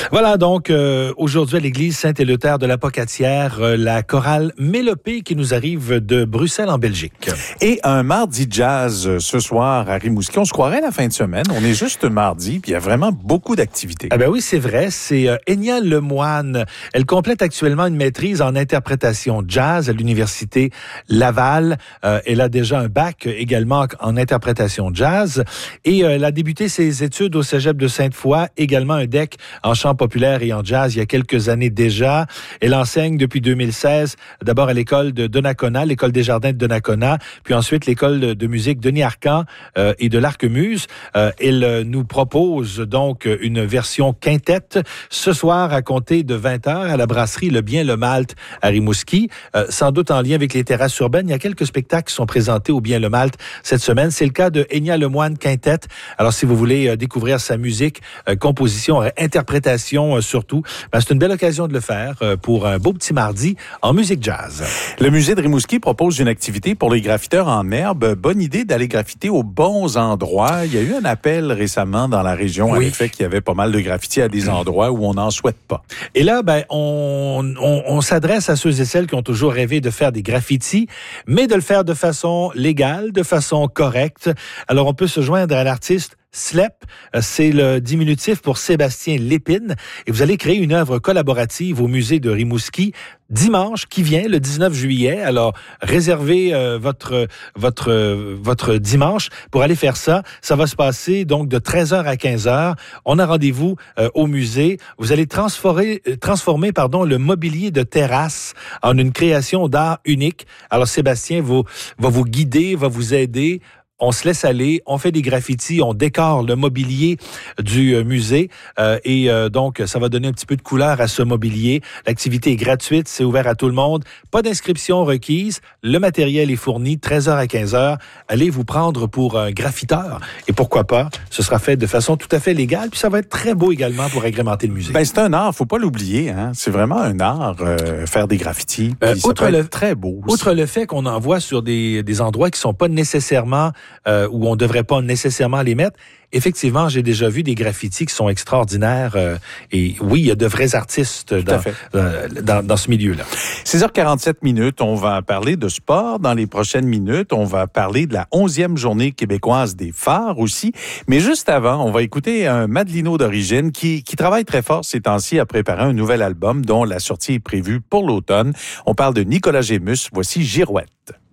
Voilà donc aujourd'hui à l'église Saint-Éleuthère de la Pocatière, la chorale Mélopée qui nous arrive de Bruxelles en Belgique. Et un mardi jazz ce soir à Rimouski. On se croirait la fin de semaine. On est juste mardi, puis il y a vraiment beaucoup d'activités. Ah ben oui, c'est vrai. C'est Enya Lemoine. Elle complète actuellement une maîtrise en interprétation jazz à l'université Laval. Elle a déjà un bac également en interprétation jazz. Et elle a débuté ses études au Cégep de Sainte-Foy, également un DEC en chant populaire et en jazz il y a quelques années déjà. Elle enseigne depuis 2016, d'abord à l'école de Donnacona, l'école des jardins de Donnacona, puis ensuite l'école de musique Denis Arcand et de l'Arquemuse. Elle nous propose donc une version quintette ce soir à compter de 20h à la brasserie Le Bien Le Malte à Rimouski. Sans doute en lien avec les terrasses urbaines, il y a quelques spectacles qui sont présentés au Bien Le Malte cette semaine. C'est le cas de Enya Lemoine quintette. Alors si vous voulez découvrir sa musique, composition, interprétation surtout, c'est une belle occasion de le faire pour un beau petit mardi en musique jazz. Le musée de Rimouski propose une activité pour les graffiteurs en herbe. Bonne idée d'aller graffiter aux bons endroits. Il y a eu un appel récemment dans la région à l'effet qu'il y avait pas mal de graffitis à des endroits où on n'en souhaite pas. Et là, on s'adresse à ceux et celles qui ont toujours rêvé de faire des graffitis, mais de le faire de façon légale, de façon correcte. Alors, on peut se joindre à l'artiste SLEP, c'est le diminutif pour Sébastien Lépine, et vous allez créer une œuvre collaborative au musée de Rimouski dimanche qui vient, le 19 juillet. Alors, réservez votre dimanche pour aller faire ça. Ça va se passer donc de 13h à 15h. On a rendez-vous au musée. Vous allez transformer le mobilier de terrasse en une création d'art unique. Alors, Sébastien va vous guider, va vous aider. On se laisse aller, on fait des graffitis, on décore le mobilier du musée et donc ça va donner un petit peu de couleur à ce mobilier. L'activité est gratuite, c'est ouvert à tout le monde. Pas d'inscription requise. Le matériel est fourni 13h à 15h. Allez vous prendre pour un graffiteur et pourquoi pas, ce sera fait de façon tout à fait légale puis ça va être très beau également pour agrémenter le musée. C'est un art, faut pas l'oublier. Hein? C'est vraiment un art, faire des graffitis. Ça peut être très beau aussi. Outre le fait qu'on en voit sur des endroits qui sont pas nécessairement où on ne devrait pas nécessairement les mettre. Effectivement, j'ai déjà vu des graffitis qui sont extraordinaires. Et oui, il y a de vrais artistes dans ce milieu-là. 6h47, on va parler de sport dans les prochaines minutes. On va parler de la 11e journée québécoise des phares aussi. Mais juste avant, on va écouter un Madelino d'origine qui travaille très fort ces temps-ci à préparer un nouvel album dont la sortie est prévue pour l'automne. On parle de Nicolas Gémus. Voici Girouette.